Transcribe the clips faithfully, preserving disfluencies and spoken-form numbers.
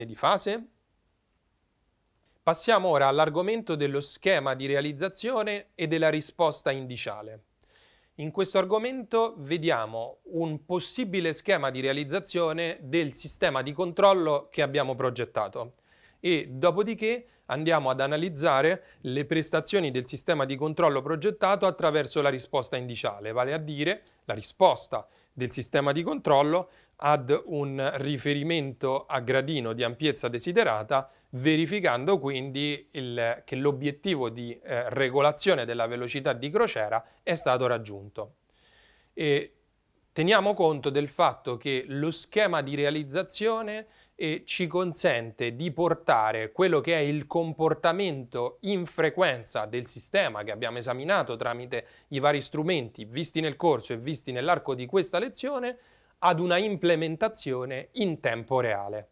di fase. Passiamo ora all'argomento dello schema di realizzazione e della risposta indiciale. In questo argomento vediamo un possibile schema di realizzazione del sistema di controllo che abbiamo progettato e dopodiché andiamo ad analizzare le prestazioni del sistema di controllo progettato attraverso la risposta indiciale, vale a dire la risposta del sistema di controllo ad un riferimento a gradino di ampiezza desiderata, verificando quindi il, che l'obiettivo di eh, regolazione della velocità di crociera è stato raggiunto. E teniamo conto del fatto che lo schema di realizzazione eh, ci consente di portare quello che è il comportamento in frequenza del sistema che abbiamo esaminato tramite i vari strumenti visti nel corso e visti nell'arco di questa lezione ad una implementazione in tempo reale.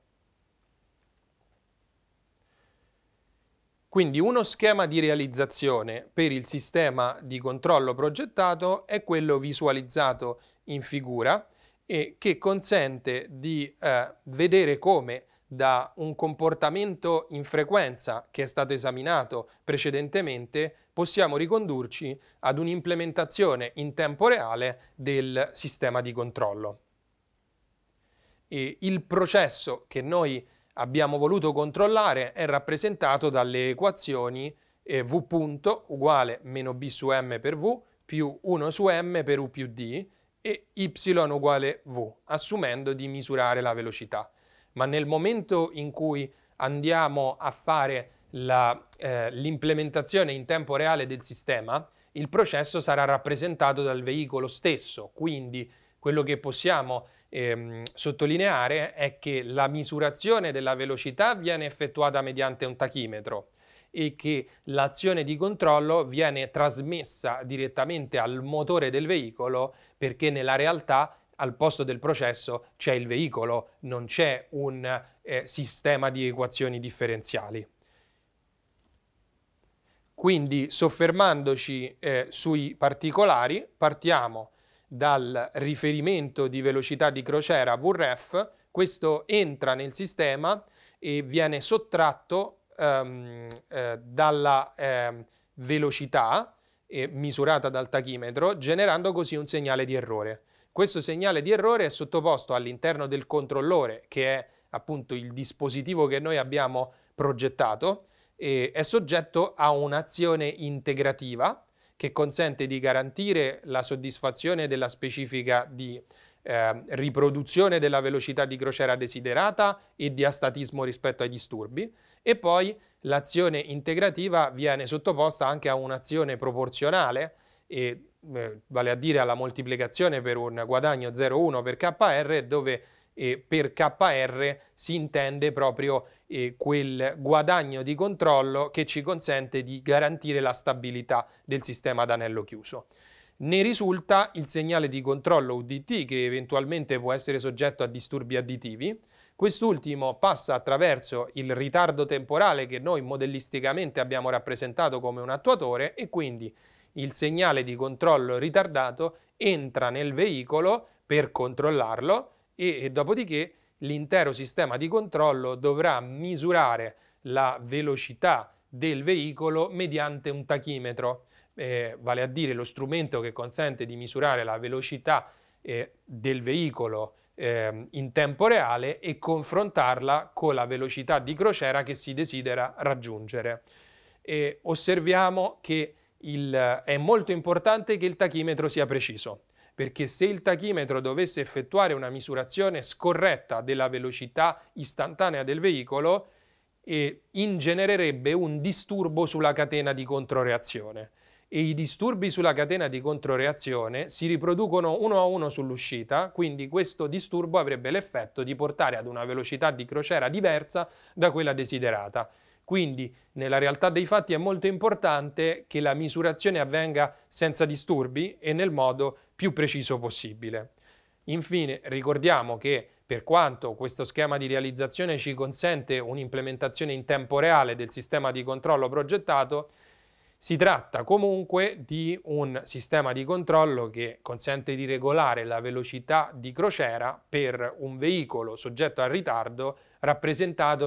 Quindi uno schema di realizzazione per il sistema di controllo progettato è quello visualizzato in figura e che consente di eh, vedere come da un comportamento in frequenza che è stato esaminato precedentemente possiamo ricondurci ad un'implementazione in tempo reale del sistema di controllo. E il processo che noi abbiamo voluto controllare è rappresentato dalle equazioni eh, v punto uguale meno b su m per v più uno su m per u più d e y uguale v, assumendo di misurare la velocità. Ma nel momento in cui andiamo a fare la, eh, l'implementazione in tempo reale del sistema, il processo sarà rappresentato dal veicolo stesso, quindi quello che possiamo ehm, sottolineare è che la misurazione della velocità viene effettuata mediante un tachimetro e che l'azione di controllo viene trasmessa direttamente al motore del veicolo, perché nella realtà al posto del processo c'è il veicolo, non c'è un eh, sistema di equazioni differenziali. Quindi, soffermandoci eh, sui particolari, partiamo dal riferimento di velocità di crociera V R E F. Questo entra nel sistema e viene sottratto ehm, eh, dalla eh, velocità eh, misurata dal tachimetro, generando così un segnale di errore. Questo segnale di errore è sottoposto all'interno del controllore, che è appunto il dispositivo che noi abbiamo progettato, e è soggetto a un'azione integrativa che consente di garantire la soddisfazione della specifica di eh, riproduzione della velocità di crociera desiderata e di astatismo rispetto ai disturbi, e poi l'azione integrativa viene sottoposta anche a un'azione proporzionale, e, eh, vale a dire alla moltiplicazione per un guadagno zero virgola uno per K R, dove eh, per K R si intende proprio eh, quel guadagno di controllo che ci consente di garantire la stabilità del sistema ad anello chiuso. Ne risulta il segnale di controllo U D T, che eventualmente può essere soggetto a disturbi additivi. Quest'ultimo passa attraverso il ritardo temporale che noi modellisticamente abbiamo rappresentato come un attuatore, e quindi il segnale di controllo ritardato entra nel veicolo per controllarlo e, e dopodiché l'intero sistema di controllo dovrà misurare la velocità del veicolo mediante un tachimetro, eh, vale a dire lo strumento che consente di misurare la velocità eh, del veicolo eh, in tempo reale e confrontarla con la velocità di crociera che si desidera raggiungere. E osserviamo che il, è molto importante che il tachimetro sia preciso, perché se il tachimetro dovesse effettuare una misurazione scorretta della velocità istantanea del veicolo, eh, ingenererebbe un disturbo sulla catena di controreazione, e i disturbi sulla catena di controreazione si riproducono uno a uno sull'uscita, quindi questo disturbo avrebbe l'effetto di portare ad una velocità di crociera diversa da quella desiderata. Quindi nella realtà dei fatti è molto importante che la misurazione avvenga senza disturbi e nel modo più preciso possibile. Infine ricordiamo che per quanto questo schema di realizzazione ci consente un'implementazione in tempo reale del sistema di controllo progettato, si tratta comunque di un sistema di controllo che consente di regolare la velocità di crociera per un veicolo soggetto al ritardo rappresentato